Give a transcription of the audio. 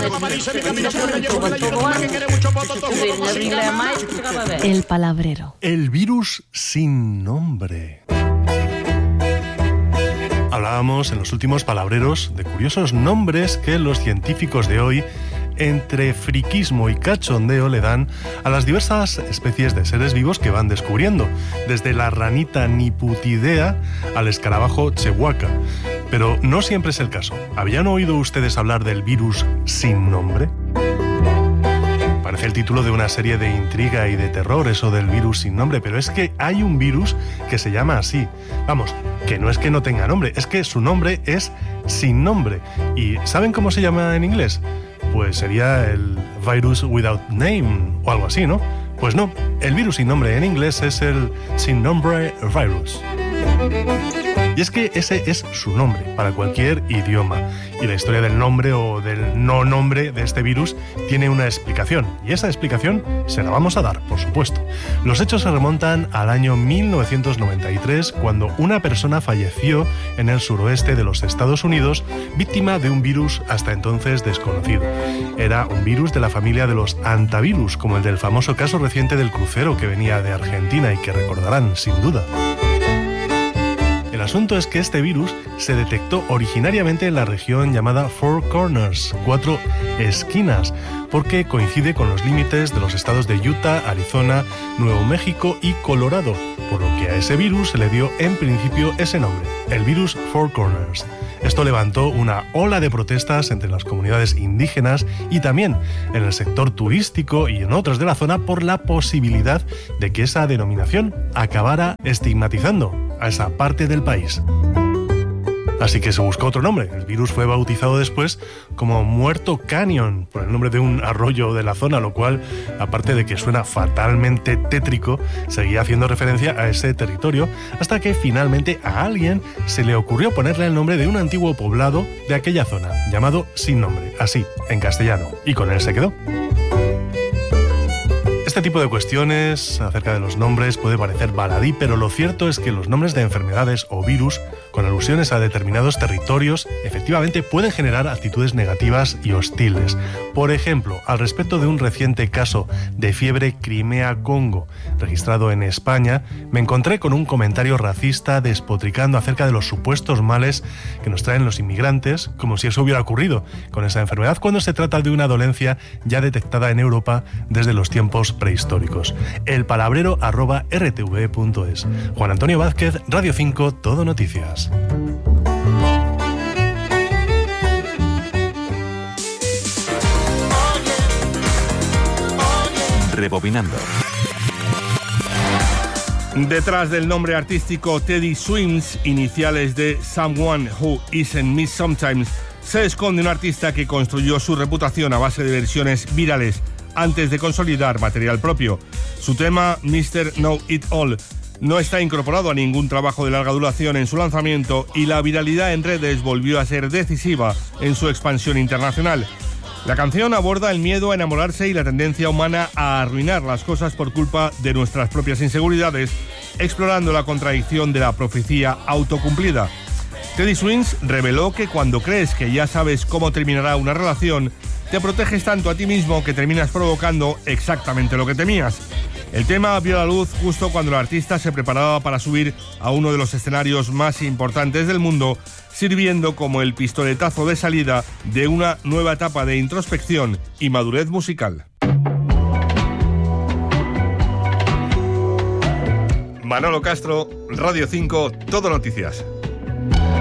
El palabrero. El virus sin nombre. Hablábamos en los últimos palabreros de curiosos nombres que los científicos de hoy, entre friquismo y cachondeo, le dan a las diversas especies de seres vivos que van descubriendo, desde la ranita niputidea al escarabajo chehuaca. Pero no siempre es el caso. ¿Habían oído ustedes hablar del virus sin nombre? Parece el título de una serie de intriga y de terror, eso del virus sin nombre, pero es que hay un virus que se llama así. Vamos, que no es que no tenga nombre, es que su nombre es sin nombre. ¿Y saben cómo se llama en inglés? Pues sería el virus without name o algo así, ¿no? Pues no, el virus sin nombre en inglés es el sin nombre virus. Y es que ese es su nombre para cualquier idioma. Y la historia del nombre o del no nombre de este virus tiene una explicación. Y esa explicación se la vamos a dar, por supuesto. Los hechos se remontan al año 1993, cuando una persona falleció en el suroeste de los Estados Unidos, víctima de un virus hasta entonces desconocido. Era un virus de la familia de los hantavirus, como el del famoso caso reciente del crucero que venía de Argentina y que recordarán, sin duda. El asunto es que este virus se detectó originariamente en la región llamada Four Corners, 4 esquinas, porque coincide con los límites de los estados de Utah, Arizona, Nuevo México y Colorado, por lo que a ese virus se le dio en principio ese nombre, el virus Four Corners. Esto levantó una ola de protestas entre las comunidades indígenas y también en el sector turístico y en otros de la zona por la posibilidad de que esa denominación acabara estigmatizando a esa parte del país. Así que se buscó otro nombre. El virus fue bautizado después como Muerto Canyon, por el nombre de un arroyo de la zona, lo cual, aparte de que suena fatalmente tétrico, seguía haciendo referencia a ese territorio, hasta que finalmente a alguien se le ocurrió ponerle el nombre de un antiguo poblado de aquella zona, llamado Sin Nombre, así, en castellano, y con él se quedó. Este tipo de cuestiones acerca de los nombres puede parecer baladí, pero lo cierto es que los nombres de enfermedades o virus, con alusiones a determinados territorios, efectivamente pueden generar actitudes negativas y hostiles. Por ejemplo, al respecto de un reciente caso de fiebre Crimea-Congo, registrado en España, me encontré con un comentario racista despotricando acerca de los supuestos males que nos traen los inmigrantes, como si eso hubiera ocurrido con esa enfermedad, cuando se trata de una dolencia ya detectada en Europa desde los tiempos prehistóricos. elpalabrero@rtv.es. Juan Antonio Vázquez, Radio 5, Todo Noticias. Rebobinando. Detrás del nombre artístico Teddy Swims, iniciales de Someone Who Isn't Me Sometimes, se esconde un artista que construyó su reputación a base de versiones virales antes de consolidar material propio. Su tema, Mr. Know It All, no está incorporado a ningún trabajo de larga duración en su lanzamiento y la viralidad en redes volvió a ser decisiva en su expansión internacional. La canción aborda el miedo a enamorarse y la tendencia humana a arruinar las cosas por culpa de nuestras propias inseguridades, explorando la contradicción de la profecía autocumplida. Teddy Swims reveló que cuando crees que ya sabes cómo terminará una relación, te proteges tanto a ti mismo que terminas provocando exactamente lo que temías. El tema vio la luz justo cuando el artista se preparaba para subir a uno de los escenarios más importantes del mundo, sirviendo como el pistoletazo de salida de una nueva etapa de introspección y madurez musical. Manolo Castro, Radio 5, Todo Noticias.